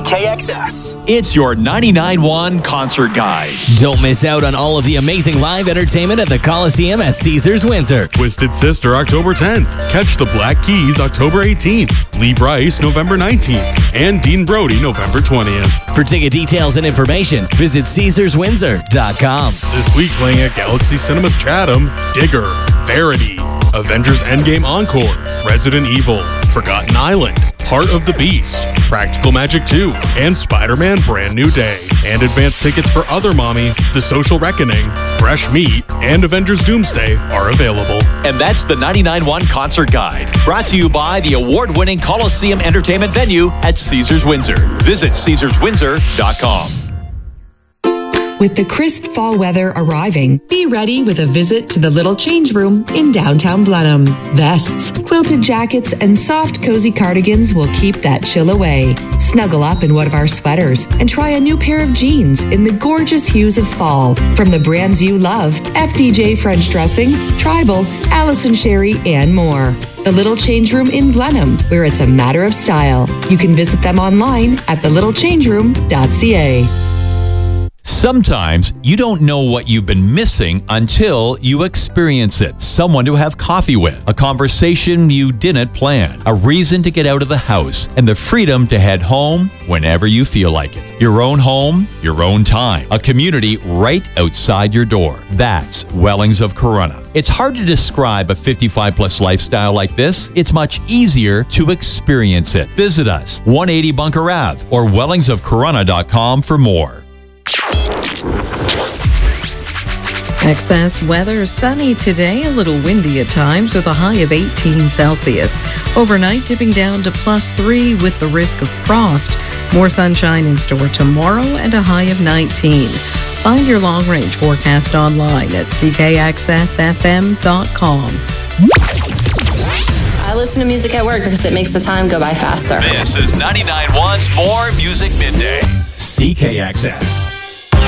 CKXS. It's your 99.1 Concert Guide. Don't miss out on all of the amazing live entertainment at the Coliseum at Caesars Windsor. Twisted Sister, October 10th. Catch the Black Keys, October 18th. Lee Brice, November 19th. And Dean Brody, November 20th. For ticket details and information, visit CaesarsWindsor.com. This week playing at Galaxy Cinemas Chatham, Digger, Verity, Avengers Endgame Encore, Resident Evil, Forgotten Island, Heart of the Beast, Practical Magic 2, and Spider-Man Brand New Day. And advance tickets for Other Mommy, The Social Reckoning, Fresh Meat, and Avengers Doomsday are available. And that's the 99.1 Concert Guide, brought to you by the award-winning Coliseum Entertainment venue at Caesars Windsor. Visit CaesarsWindsor.com. With the crisp fall weather arriving, be ready with a visit to the Little Change Room in downtown Blenheim. Vests, quilted jackets, and soft, cozy cardigans will keep that chill away. Snuggle up in one of our sweaters and try a new pair of jeans in the gorgeous hues of fall. From the brands you love, FDJ French Dressing, Tribal, Allison Sherry, and more. The Little Change Room in Blenheim, where it's a matter of style. You can visit them online at thelittlechangeroom.ca. Sometimes you don't know what you've been missing until you experience it. Someone to have coffee with, a conversation you didn't plan, a reason to get out of the house, and the freedom to head home whenever you feel like it. Your own home, your own time, a community right outside your door. That's Wellings of Corunna. It's hard to describe a 55-plus lifestyle like this. It's much easier to experience it. Visit us, 180 Bunker Ave, or wellingsofcorunna.com for more. Excess weather, sunny today, a little windy at times with a high of 18 Celsius. Overnight dipping down to +3 with the risk of frost. More sunshine in store tomorrow and a high of 19. Find your long-range forecast online at ckxsfm.com. I listen to music at work because it makes the time go by faster. This is 99.1's More Music Midday. CKXS.